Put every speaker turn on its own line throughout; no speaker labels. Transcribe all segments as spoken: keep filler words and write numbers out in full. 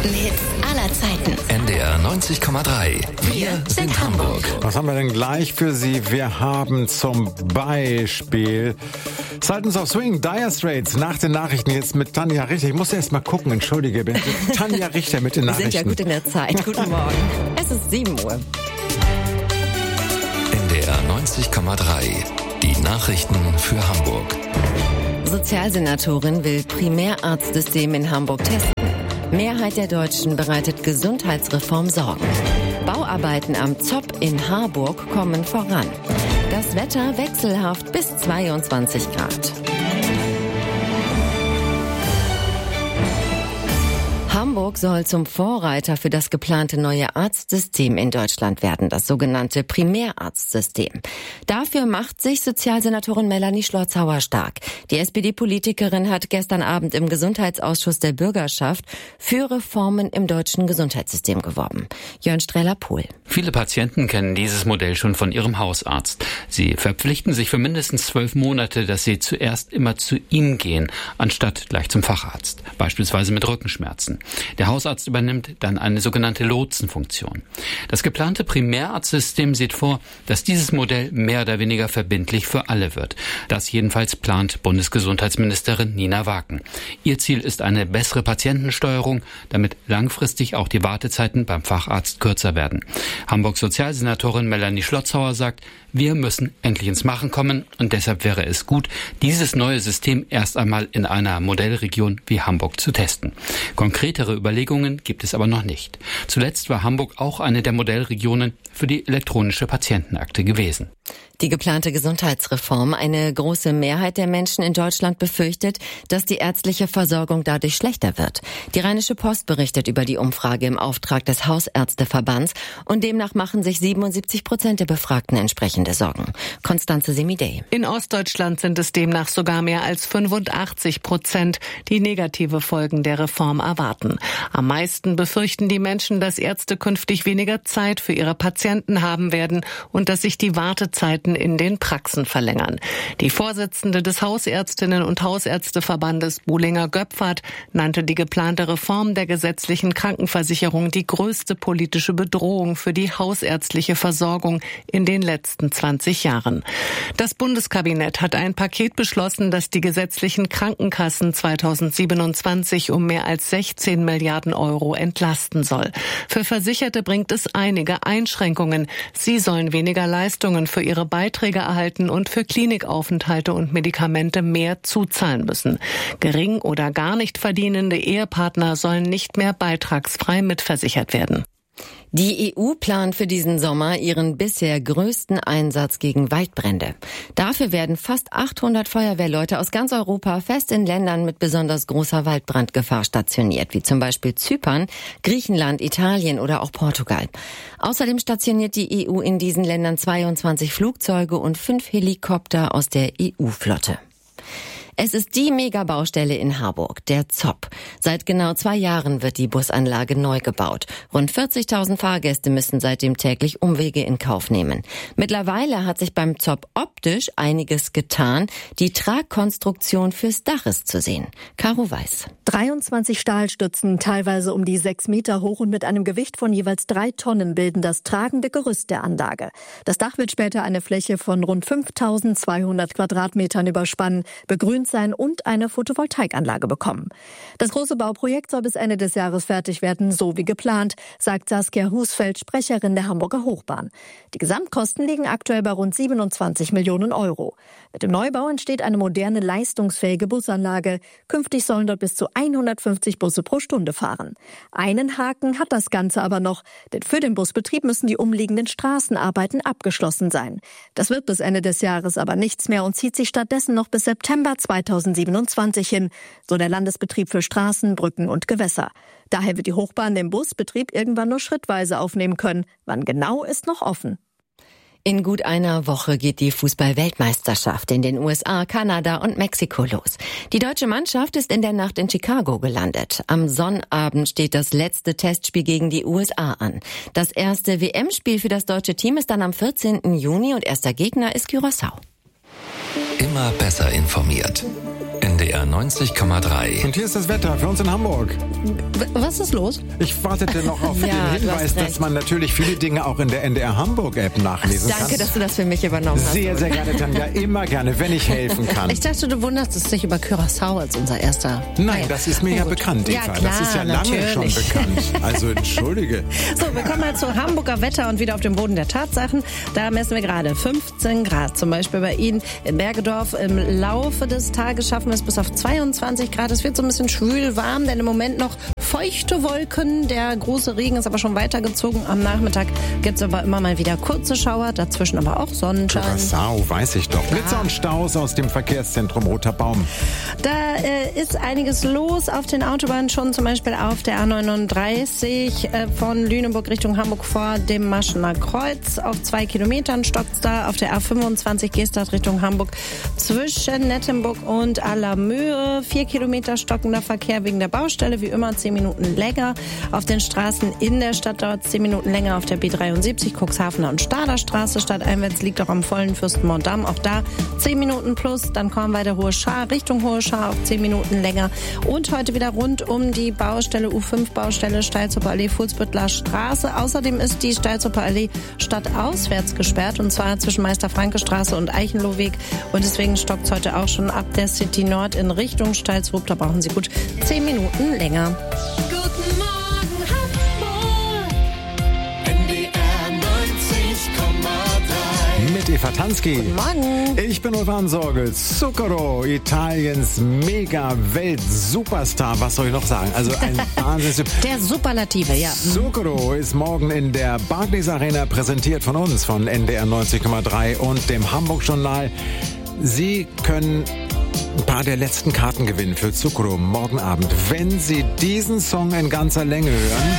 größten Hits aller Zeiten.
N D R neunzig Komma drei. Wir sind Hamburg.
Was haben wir denn gleich für Sie? Wir haben zum Beispiel Sultans of Swing, Dire Straits, nach den Nachrichten jetzt mit Tanja Richter. Ich muss erst mal gucken, entschuldige bitte. Tanja Richter mit den Nachrichten.
Wir sind ja gut in der Zeit. Guten Morgen. Es ist sieben Uhr.
N D R neunzig Komma drei. Die Nachrichten für Hamburg.
Sozialsenatorin will Primärarztsystem in Hamburg testen. Mehrheit der Deutschen bereitet Gesundheitsreform Sorgen. Bauarbeiten am Zopp in Harburg kommen voran. Das Wetter wechselhaft bis zweiundzwanzig Grad. Hamburg soll zum Vorreiter für das geplante neue Arztsystem in Deutschland werden, das sogenannte Primärarztsystem. Dafür macht sich Sozialsenatorin Melanie Schlotzhauer stark. Die S P D-Politikerin hat gestern Abend im Gesundheitsausschuss der Bürgerschaft für Reformen im deutschen Gesundheitssystem geworben. Jörn Streller-Pohl.
Viele Patienten kennen dieses Modell schon von ihrem Hausarzt. Sie verpflichten sich für mindestens zwölf Monate, dass sie zuerst immer zu ihm gehen, anstatt gleich zum Facharzt, beispielsweise mit Rückenschmerzen. Der Hausarzt übernimmt dann eine sogenannte Lotsenfunktion. Das geplante Primärarztsystem sieht vor, dass dieses Modell mehr oder weniger verbindlich für alle wird. Das jedenfalls plant Bundesgesundheitsministerin Nina Waken. Ihr Ziel ist eine bessere Patientensteuerung, damit langfristig auch die Wartezeiten beim Facharzt kürzer werden. Hamburgs Sozialsenatorin Melanie Schlotzhauer sagt, wir müssen endlich ins Machen kommen und deshalb wäre es gut, dieses neue System erst einmal in einer Modellregion wie Hamburg zu testen. Konkretere Überlegungen gibt es aber noch nicht. Zuletzt war Hamburg auch eine der Modellregionen für die elektronische Patientenakte gewesen.
Die geplante Gesundheitsreform. Eine große Mehrheit der Menschen in Deutschland befürchtet, dass die ärztliche Versorgung dadurch schlechter wird. Die Rheinische Post berichtet über die Umfrage im Auftrag des Hausärzteverbands und demnach machen sich siebenundsiebzig Prozent der Befragten entsprechende Sorgen. Konstanze Semidey.
In Ostdeutschland sind es demnach sogar mehr als fünfundachtzig Prozent, die negative Folgen der Reform erwarten. Am meisten befürchten die Menschen, dass Ärzte künftig weniger Zeit für ihre Patienten haben werden und dass sich die Wartezeiten in den Praxen verlängern. Die Vorsitzende des Hausärztinnen- und Hausärzteverbandes Buhlinger-Göpfert nannte die geplante Reform der gesetzlichen Krankenversicherung die größte politische Bedrohung für die hausärztliche Versorgung in den letzten zwanzig Jahren. Das Bundeskabinett hat ein Paket beschlossen, das die gesetzlichen Krankenkassen zweitausendsiebenundzwanzig um mehr als sechzehn Milliarden Euro entlasten soll. Für Versicherte bringt es einige Einschränkungen. Sie sollen weniger Leistungen für ihre Beiträge erhalten und für Klinikaufenthalte und Medikamente mehr zuzahlen müssen. Gering oder gar nicht verdienende Ehepartner sollen nicht mehr beitragsfrei mitversichert werden.
Die E U plant für diesen Sommer ihren bisher größten Einsatz gegen Waldbrände. Dafür werden fast achthundert Feuerwehrleute aus ganz Europa fest in Ländern mit besonders großer Waldbrandgefahr stationiert, wie zum Beispiel Zypern, Griechenland, Italien oder auch Portugal. Außerdem stationiert die E U in diesen Ländern zweiundzwanzig Flugzeuge und fünf Helikopter aus der E U-Flotte. Es ist die Megabaustelle in Harburg, der Zopp. Seit genau zwei Jahren wird die Busanlage neu gebaut. Rund vierzigtausend Fahrgäste müssen seitdem täglich Umwege in Kauf nehmen. Mittlerweile hat sich beim Zopp optisch einiges getan. Die Tragkonstruktion fürs Dach ist zu sehen. Caro Weiß.
dreiundzwanzig Stahlstützen, teilweise um die sechs Meter hoch und mit einem Gewicht von jeweils drei Tonnen bilden das tragende Gerüst der Anlage. Das Dach wird später eine Fläche von rund fünftausendzweihundert Quadratmetern überspannen, begrünt sein und eine Photovoltaikanlage bekommen. Das große Bauprojekt soll bis Ende des Jahres fertig werden, so wie geplant, sagt Saskia Husfeld, Sprecherin der Hamburger Hochbahn. Die Gesamtkosten liegen aktuell bei rund siebenundzwanzig Millionen Euro. Mit dem Neubau entsteht eine moderne, leistungsfähige Busanlage. Künftig sollen dort bis zu hundertfünfzig Busse pro Stunde fahren. Einen Haken hat das Ganze aber noch, denn für den Busbetrieb müssen die umliegenden Straßenarbeiten abgeschlossen sein. Das wird bis Ende des Jahres aber nichts mehr und zieht sich stattdessen noch bis September zweitausendsiebenundzwanzig hin, so der Landesbetrieb für Straßen, Brücken und Gewässer. Daher wird die Hochbahn den Busbetrieb irgendwann nur schrittweise aufnehmen können. Wann genau, ist noch offen.
In gut einer Woche geht die Fußball-Weltmeisterschaft in den U S A, Kanada und Mexiko los. Die deutsche Mannschaft ist in der Nacht in Chicago gelandet. Am Sonnabend steht das letzte Testspiel gegen die U S A an. Das erste W M-Spiel für das deutsche Team ist dann am vierzehnten Juni und erster Gegner ist Curaçao.
Immer besser informiert. N N D R neunzig Komma drei.
Und hier ist das Wetter für uns in Hamburg.
Was ist los?
Ich wartete noch auf
Ja,
den
du
Hinweis,
hast recht.
dass man natürlich viele Dinge auch in der N D R Hamburg-App nachlesen kann.
Danke, dass du das für mich übernommen hast.
Sehr, sehr gerne, Tanja. Immer gerne, wenn ich helfen kann.
Ich dachte, du wunderst dich über Curaçao als unser erster.
Nein,
Naja.
das ist mir ja
Gut.
bekannt,
Ja,
Eva.
klar,
das ist ja lange
natürlich.
schon bekannt. Also entschuldige.
So, wir kommen mal zu Hamburger Wetter und wieder auf den Boden der Tatsachen. Da messen wir gerade fünfzehn Grad. Zum Beispiel bei Ihnen in Bergedorf. Im Laufe des Tages schaffen wir es bis auf zweiundzwanzig Grad. Es wird so ein bisschen schwül warm, denn im Moment noch feuchte Wolken. Der große Regen ist aber schon weitergezogen. Am Nachmittag gibt es aber immer mal wieder kurze Schauer. Dazwischen aber auch Sonnenschein.
Curaçao, weiß ich doch. Blitzer und Staus aus dem Verkehrszentrum Roter Baum.
Da äh, ist einiges los auf den Autobahnen schon, zum Beispiel auf der A neununddreißig äh, von Lüneburg Richtung Hamburg vor dem Maschener Kreuz. Auf zwei Kilometern stockt's da. Auf der A fünfundzwanzig Gestacht Richtung Hamburg zwischen Nettenburg und Allermöhe. Vier Kilometer stockender Verkehr wegen der Baustelle, wie immer zehn Minuten länger. Auf den Straßen in der Stadt dauert es zehn Minuten länger. Auf der B dreiundsiebzig Cuxhavener und Staderstraße stadteinwärts liegt auch am vollen Fürstenmoor-Damm. Auch da zehn Minuten plus. Dann kommen wir der Hohe Schar Richtung Hohe Schar auf zehn Minuten länger. Und heute wieder rund um die Baustelle U fünf Baustelle Steilzupper Allee Fuhlsbüttler Straße. Außerdem ist die Steilzupper Allee stadtauswärts gesperrt und zwar zwischen Meister-Franke-Straße und Eichenlohweg. Und deswegen stockt es heute auch schon ab der City Nord in Richtung Stalzrup. Da brauchen Sie gut zehn Minuten länger.
Guten Morgen Hamburg, N D R neunzig Komma drei.
Mit Eva Tansky.
Morgen.
Ich bin Ulvan Sorgel. Zucchero, Italiens Mega-Welt-Superstar. Was soll ich noch sagen? Also ein Wahnsinn.
Der Superlative, ja.
Zucchero ist morgen in der Barclays Arena, präsentiert von uns, von N D R neunzig Komma drei und dem Hamburg-Journal. Sie können ein paar der letzten Karten gewinnen für Zucchero morgen Abend, wenn Sie diesen Song in ganzer Länge hören.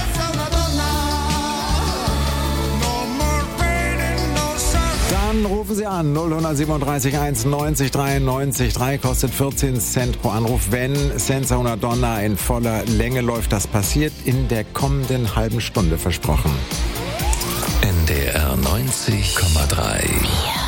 Dann rufen Sie an null sieben drei eins neunzig dreiundneunzig drei, kostet vierzehn Cent pro Anruf. Wenn Senza una Donna in voller Länge läuft, das passiert in der kommenden halben Stunde, versprochen.
N D R neunzig Komma drei.